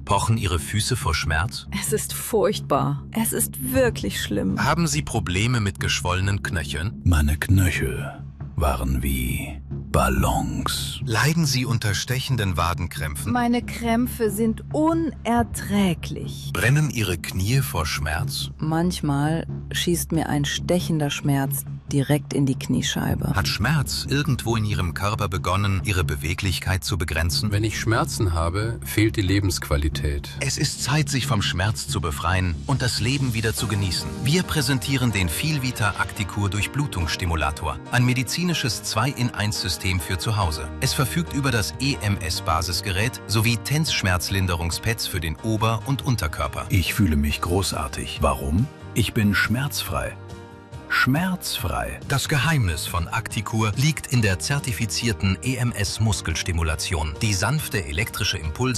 Pochen Ihre Füße vor Schmerz? Es ist furchtbar. Es ist wirklich schlimm. Haben Sie Probleme mit geschwollenen Knöcheln? Meine Knöchel waren wie Ballons. Leiden Sie unter stechenden Wadenkrämpfen? Meine Krämpfe sind unerträglich. Brennen Ihre Knie vor Schmerz? Manchmal schießt mir ein stechender Schmerz direkt in die Kniescheibe. Hat Schmerz irgendwo in Ihrem Körper begonnen, Ihre Beweglichkeit zu begrenzen? Wenn ich Schmerzen habe, fehlt die Lebensqualität. Es ist Zeit, sich vom Schmerz zu befreien und das Leben wieder zu genießen. Wir präsentieren den Vielvita Acticur Durchblutungsstimulator, ein medizinisches 2-in-1-System für zu Hause. Es verfügt über das EMS-Basisgerät sowie TENS-Schmerzlinderungspads für den Ober- und Unterkörper. Ich fühle mich großartig. Warum? Ich bin schmerzfrei. Schmerzfrei. Das Geheimnis von Acticur liegt in der zertifizierten EMS-Muskelstimulation. Die sanfte elektrische Impulse